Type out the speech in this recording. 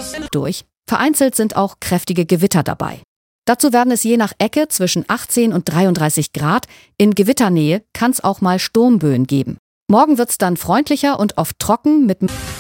durch. Vereinzelt sind auch kräftige Gewitter dabei. Dazu werden es je nach Ecke zwischen 18 und 33 Grad. In Gewitternähe kann es auch mal Sturmböen geben. Morgen wird es dann freundlicher und oft trocken mit